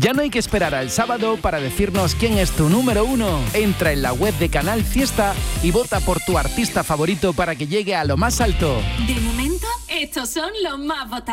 Ya no hay que esperar al sábado para decirnos quién es tu número 1. Entra en la web de Canal Fiesta y vota por tu artista favorito para que llegue a lo más alto. De momento, estos son los más votados.